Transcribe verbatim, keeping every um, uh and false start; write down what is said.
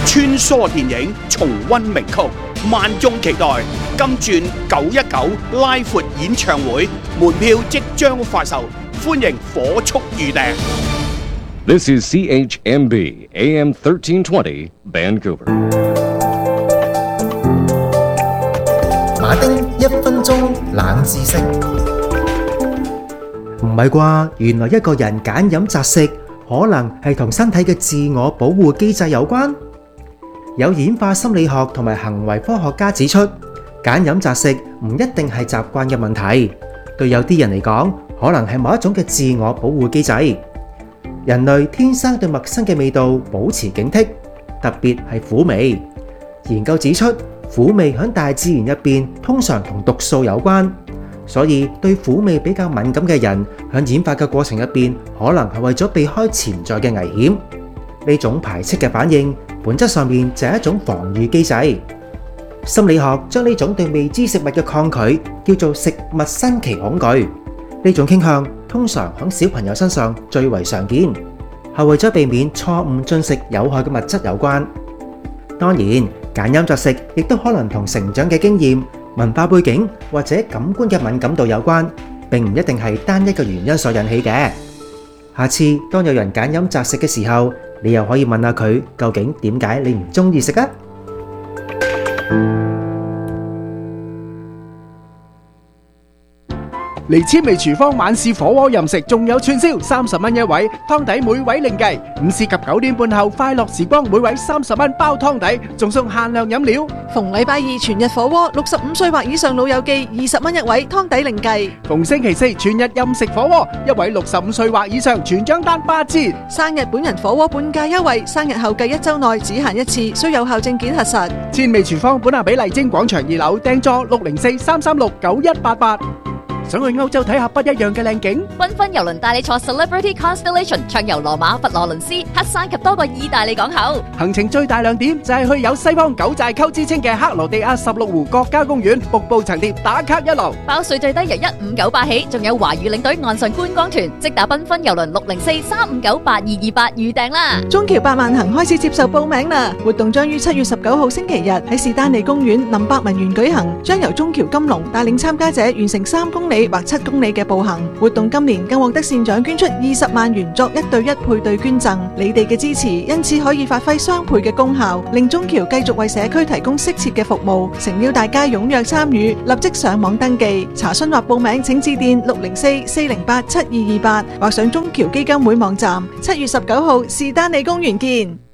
穿梭電影，重溫名曲，萬眾期待。金鑽九一九拉闊演唱會門票即將發售，歡迎火速預訂。 This is C H M B A M thirteen twenty Vancouver。 馬丁一分鐘冷知識。唔係啩？原來一個人揀飲擇食，可能係同身體嘅自我保護機制有關。有演化心理學同埋行為科學家指出，揀飲擇食唔一定係習慣嘅問題，對有啲人嚟講，可能係某一種嘅自我保護機制。人類天生對陌生嘅味道保持警惕，特別係苦味。研究指出，苦味喺大自然入邊通常同毒素有關，所以對苦味比較敏感嘅人喺演化嘅過程入邊，可能係為咗避開潛在嘅危險。呢種排斥嘅反應，本質上面就係一種防禦機制。心理學將呢種對未知食物嘅抗拒叫做食物新奇恐懼。呢種傾向通常喺小朋友身上最為常見，係為咗避免錯誤進食有害嘅物質有關。當然，揀飲擇食亦都可能同成長嘅經驗、文化背景或者感官嘅敏感度有關，並唔一定係單一嘅原因所引起嘅。下次當有人揀飲擇食嘅時候，你又可以問下佢究竟點解你唔中意食啊？ 嚟千味廚房晚市火鍋任食，仲有串燒，三十蚊一位，湯底每位另計。午市及九點半後快樂時光，每位三十蚊包湯底，仲送限量飲料。 逢禮拜二全日火鍋，六十五歲或以上老友記二十蚊一位，湯底另計。 逢星期四全日任食火鍋，一位六十五歲或以上全張單八折。 生日本人火鍋半價優惠，生日後計一周內只限一次，需有效證件核實。 千味廚房本下比麗晶廣場二樓，訂座六零四三三六九一八八。想去歐洲睇下不一樣嘅靚景， 繽紛郵輪帶你坐 Celebrity Constellation 暢遊羅馬、佛羅倫斯、黑山及多個意大利港口。 行程最大亮點就係去有西方九寨溝之稱嘅克羅地亞十六湖國家公園，瀑布層疊打卡一流， 包稅最低由一五九八起，仲有華語領隊岸上觀光團，即打繽紛郵輪六零四三五九八二二八預訂啦。 中橋百萬行開始接受報名啦，活動將於七月十九號星期日喺士丹利公園林百文園舉行，將由中橋金龍帶領參加者完成三公里或七公里嘅步行活動。今年更獲得善長捐出二十萬元作一對一配對捐贈，你哋嘅支持因此可以發揮雙倍嘅功效，令中橋繼續為社區提供適切嘅服務。誠邀大家踴躍參與，立即上網登記查詢或報名，請致電六零四四零八七二二八或上中橋基金會網站。七月十九號士丹利公園見。